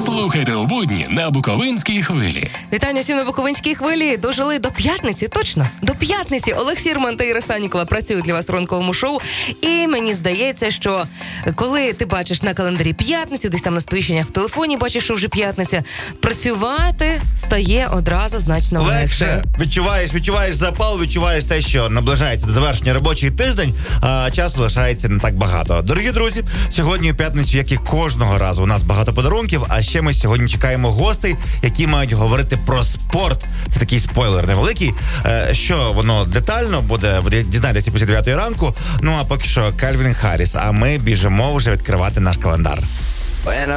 Слухайте у будні на Буковинській хвилі. Вітання всім на Буковинській хвилі. Дожили до п'ятниці, точно, до п'ятниці. Олег Сірман та Іра Санікова працюють для вас у ранковому шоу. І мені здається, що коли ти бачиш на календарі п'ятницю, десь там на сповіщеннях в телефоні бачиш, що вже п'ятниця, працювати стає одразу значно легше. Відчуваєш запал, відчуваєш те, що наближається до завершення робочий тиждень, а часу лишається не так багато. Дорогі друзі, сьогодні у п'ятницю, як і кожного разу, у нас багато подарунків, а ще ми сьогодні чекаємо гостей, які мають говорити про спорт. Це такий спойлер невеликий. Що воно детально буде, ви дізнаєтеся після 9 ранку. Ну а поки що Кальвін Харріс, а ми біжимо вже відкривати наш календар.